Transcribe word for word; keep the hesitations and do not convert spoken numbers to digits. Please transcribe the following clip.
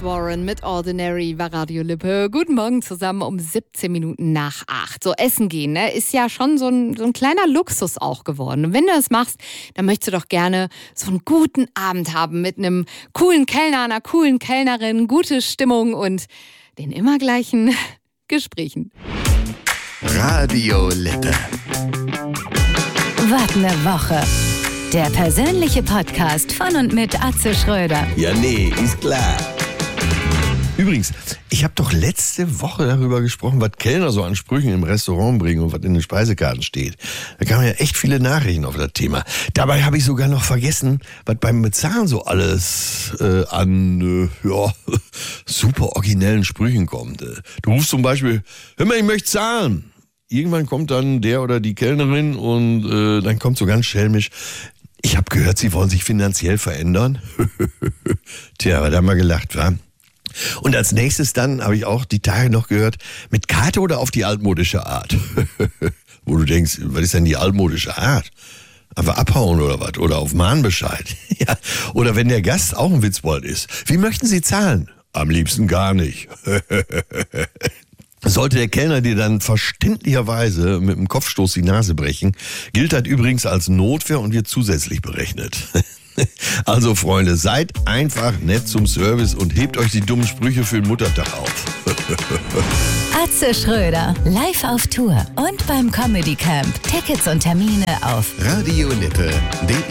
Warren mit Ordinary war Radio Lippe. Guten Morgen zusammen um siebzehn Minuten nach acht. So essen gehen, ne, ist ja schon so ein, so ein kleiner Luxus auch geworden. Und wenn du das machst, dann möchtest du doch gerne so einen guten Abend haben mit einem coolen Kellner, einer coolen Kellnerin, gute Stimmung und den immer gleichen Gesprächen. Radio Lippe. Was ne Woche. Der persönliche Podcast von und mit Atze Schröder. Ja, nee, ist klar. Übrigens, ich habe doch letzte Woche darüber gesprochen, was Kellner so an Sprüchen im Restaurant bringen und was in den Speisekarten steht. Da kamen ja echt viele Nachrichten auf das Thema. Dabei habe ich sogar noch vergessen, was beim Bezahlen so alles äh, an äh, ja, super originellen Sprüchen kommt. Du rufst zum Beispiel, hör mal, ich möchte zahlen. Irgendwann kommt dann der oder die Kellnerin und äh, dann kommt so ganz schelmisch, ich habe gehört, Sie wollen sich finanziell verändern. Tja, aber da haben wir gelacht, wa? Und als nächstes dann habe ich auch die Tage noch gehört, mit Karte oder auf die altmodische Art? Wo du denkst, was ist denn die altmodische Art? Einfach abhauen oder was? Oder auf Mahnbescheid? Ja. Oder wenn der Gast auch ein Witzbold ist. Wie möchten Sie zahlen? Am liebsten gar nicht. Sollte der Kellner dir dann verständlicherweise mit dem Kopfstoß die Nase brechen, gilt das übrigens als Notwehr und wird zusätzlich berechnet. Also Freunde, seid einfach nett zum Service und hebt euch die dummen Sprüche für den Muttertag auf. Atze Schröder, live auf Tour und beim Comedy Camp. Tickets und Termine auf radio lippe punkt de